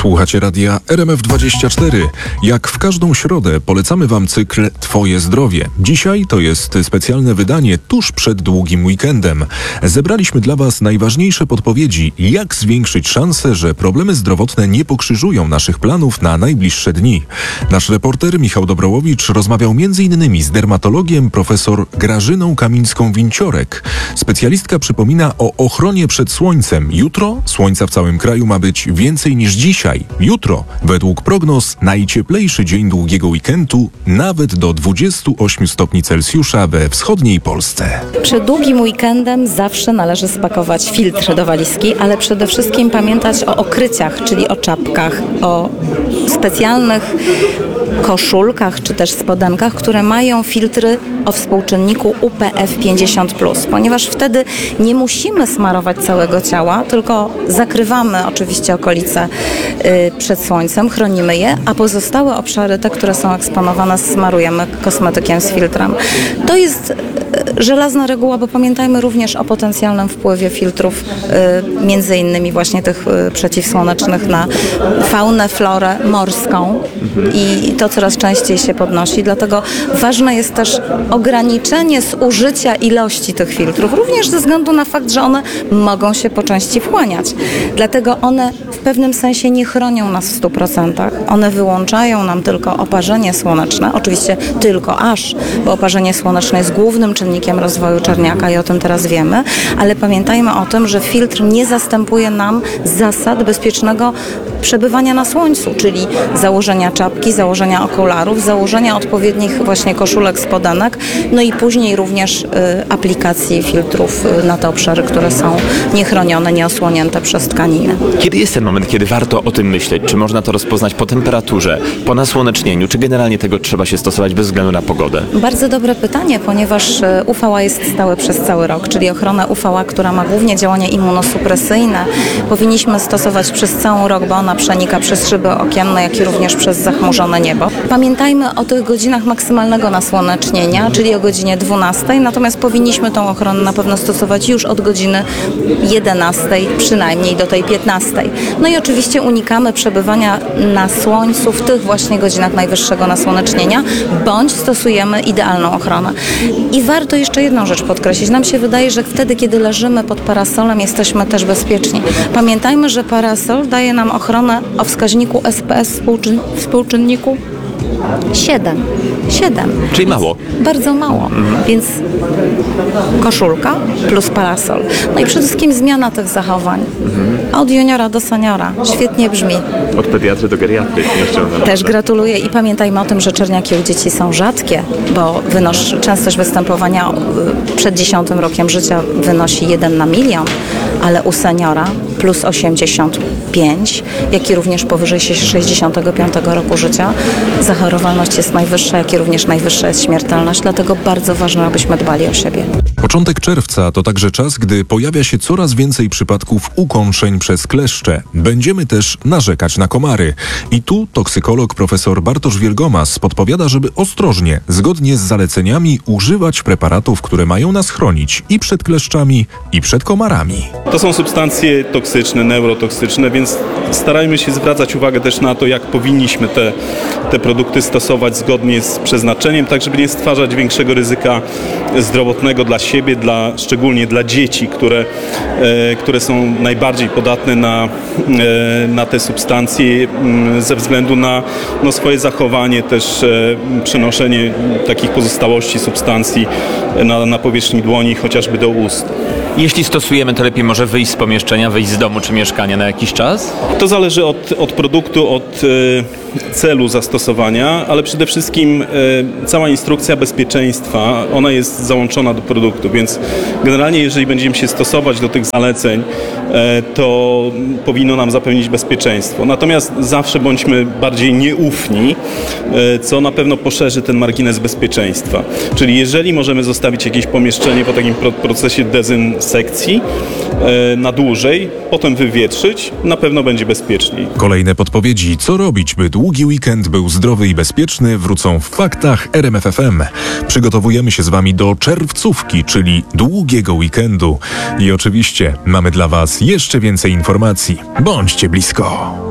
Słuchacie radia RMF24. Jak w każdą środę polecamy Wam cykl Twoje zdrowie. Dzisiaj to jest specjalne wydanie tuż przed długim weekendem. Zebraliśmy dla Was najważniejsze podpowiedzi, jak zwiększyć szanse, że problemy zdrowotne nie pokrzyżują naszych planów na najbliższe dni. Nasz reporter Michał Dobrołowicz rozmawiał m.in. z dermatologiem profesor Grażyną Kamińską-Winciorek. Specjalistka przypomina o ochronie przed słońcem. Jutro słońca w całym kraju ma być więcej niż dzisiaj. Jutro, według prognoz, najcieplejszy dzień długiego weekendu, nawet do 28 stopni Celsjusza we wschodniej Polsce. Przed długim weekendem zawsze należy spakować filtr do walizki, ale przede wszystkim pamiętać o okryciach, czyli o czapkach, o specjalnych koszulkach czy też spodenkach, które mają filtry o współczynniku UPF 50+, ponieważ wtedy nie musimy smarować całego ciała, tylko zakrywamy oczywiście okolice przed słońcem, chronimy je, a pozostałe obszary, te, które są eksponowane, smarujemy kosmetykiem z filtrem. To jest żelazna reguła, bo pamiętajmy również o potencjalnym wpływie filtrów, między innymi właśnie tych przeciwsłonecznych, na faunę, florę morską i to coraz częściej się podnosi, dlatego ważne jest też ograniczenie zużycia ilości tych filtrów, również ze względu na fakt, że one mogą się po części wchłaniać. Dlatego one w pewnym sensie nie chronią nas w 100%. One wyłączają nam tylko oparzenie słoneczne, oczywiście tylko aż, bo oparzenie słoneczne jest głównym czynnikiem rozwoju czerniaka i o tym teraz wiemy, ale pamiętajmy o tym, że filtr nie zastępuje nam zasad bezpiecznego przebywania na słońcu, czyli założenia czapki, założenia okularów, założenia odpowiednich właśnie koszulek, spodenek, no i później również aplikacji filtrów na te obszary, które są niechronione, nieosłonięte przez tkaninę. Kiedy jest ten moment, kiedy warto o tym myśleć? Czy można to rozpoznać po temperaturze, po nasłonecznieniu, czy generalnie tego trzeba się stosować bez względu na pogodę? Bardzo dobre pytanie, ponieważ UVA jest stałe przez cały rok, czyli ochronę UVA, która ma głównie działanie immunosupresyjne, powinniśmy stosować przez cały rok, bo ona przenika przez szyby okienne, jak i również przez zachmurzone niebo. Pamiętajmy o tych godzinach maksymalnego nasłonecznienia, czyli o godzinie 12, natomiast powinniśmy tą ochronę na pewno stosować już od godziny 11, przynajmniej do tej 15. No i oczywiście unikamy przebywania na słońcu w tych właśnie godzinach najwyższego nasłonecznienia, bądź stosujemy idealną ochronę. I warto jeszcze jedną rzecz podkreślić. Nam się wydaje, że wtedy, kiedy leżymy pod parasolem, jesteśmy też bezpieczni. Pamiętajmy, że parasol daje nam ochronę o wskaźniku SPS współczynniku 7. Czyli mało. Bardzo mało. Więc koszulka plus parasol. No i przede wszystkim zmiana tych zachowań. Od juniora do seniora. Świetnie brzmi. Od pediatry do geriatry. Też gratuluję i pamiętajmy o tym, że czerniaki u dzieci są rzadkie, bo częstość występowania przed 10 rokiem życia wynosi 1 na 1 000 000, ale u seniora plus 85, jak i również powyżej 65 roku życia zachorowalność jest najwyższa, jak i również najwyższa jest śmiertelność, dlatego bardzo ważne, abyśmy dbali o siebie. Początek czerwca to także czas, gdy pojawia się coraz więcej przypadków ukąszeń przez kleszcze. Będziemy też narzekać na komary. I tu toksykolog profesor Bartosz Wielgomas podpowiada, żeby ostrożnie, zgodnie z zaleceniami, używać preparatów, które mają nas chronić i przed kleszczami, i przed komarami. To są substancje toksyczne, neurotoksyczne, więc starajmy się zwracać uwagę też na to, jak powinniśmy te produkty stosować zgodnie z przeznaczeniem, tak żeby nie stwarzać większego ryzyka zdrowotnego dla siebie, szczególnie dla dzieci, które są najbardziej podatne na te substancje ze względu na swoje zachowanie, też przenoszenie takich pozostałości substancji na powierzchni dłoni, chociażby do ust. Jeśli stosujemy, to lepiej może wyjść z pomieszczenia, wyjść z domu czy mieszkania na jakiś czas? To zależy od produktu, od celu zastosowania, ale przede wszystkim cała instrukcja bezpieczeństwa, ona jest załączona do produktu, więc generalnie jeżeli będziemy się stosować do tych zaleceń, to powinno nam zapewnić bezpieczeństwo. Natomiast zawsze bądźmy bardziej nieufni, co na pewno poszerzy ten margines bezpieczeństwa. Czyli jeżeli możemy zostawić jakieś pomieszczenie po takim procesie dezynsekcji na dłużej, potem wywietrzyć, na pewno będzie bezpieczniej. Kolejne podpowiedzi, co robić, by długi weekend był zdrowy i bezpieczny, wrócą w faktach RMF FM. Przygotowujemy się z Wami do czerwcówki, czyli długiego weekendu. I oczywiście mamy dla Was jeszcze więcej informacji. Bądźcie blisko.